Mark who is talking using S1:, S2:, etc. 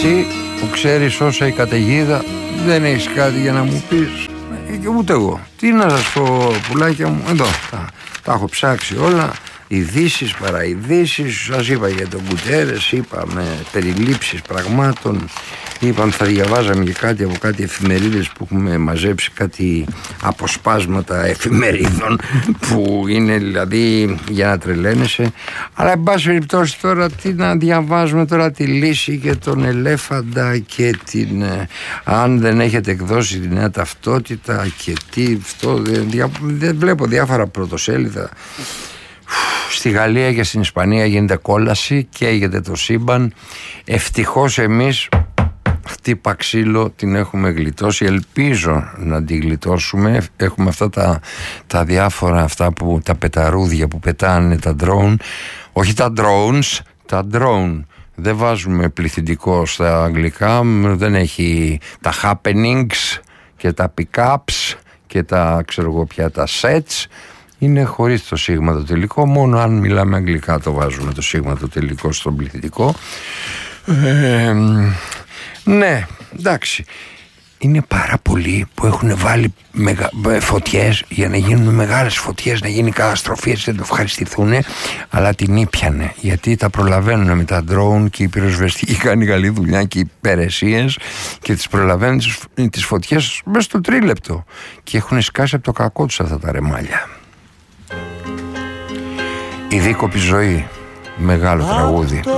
S1: Εσύ που ξέρεις όσα η καταιγίδα, δεν έχεις κάτι για να μου πεις? Και ούτε εγώ. Τι να σας πω, πουλάκια μου, εδώ τα έχω ψάξει όλα. Ειδήσεις, παραειδήσεις, σας είπα για τον Κουτέρες, είπαμε περιλήψεις πραγμάτων, είπαμε θα διαβάζαμε και κάτι από κάτι εφημερίδες που έχουμε μαζέψει, κάτι αποσπάσματα εφημερίδων που είναι δηλαδή για να τρελαίνεσαι. Αλλά εν πάση περιπτώσει τώρα τι να διαβάζουμε τώρα, τη Λύση και τον Ελέφαντα και την αν δεν έχετε εκδώσει τη νέα ταυτότητα και τι αυτό, δεν βλέπω διάφορα πρωτοσέλιδα. Στη Γαλλία και στην Ισπανία γίνεται κόλαση, καίγεται το σύμπαν. Ευτυχώς εμείς χτύπα ξύλο την έχουμε γλιτώσει. Ελπίζω να την γλιτώσουμε. Έχουμε αυτά τα διάφορα αυτά που τα πεταρούδια που πετάνε τα drone. Όχι τα drones, τα drone. Δεν βάζουμε πληθυντικό στα αγγλικά. Δεν έχει τα happenings και τα pick-ups και τα ξέρω εγώ πια τα sets. Είναι χωρίς το σίγμα το τελικό. Μόνο αν μιλάμε αγγλικά το βάζουμε το σίγμα το τελικό στον πληθυντικό. Ναι, εντάξει. Είναι πάρα πολλοί που έχουν βάλει φωτιές για να γίνουν μεγάλες φωτιές, να γίνει καταστροφή, έτσι δεν το ευχαριστηθούν, αλλά την ήπιανε γιατί τα προλαβαίνουν με τα drone και οι πυροσβεστικοί κάνουν καλή δουλειά και οι υπηρεσίες και τις προλαβαίνουν τις φωτιές μέσα στο τρίλεπτο και έχουν σκάσει από το κακό τους αυτά τα ρεμάλια. Η δίκοπη ζωή, μεγάλο τραγούδι.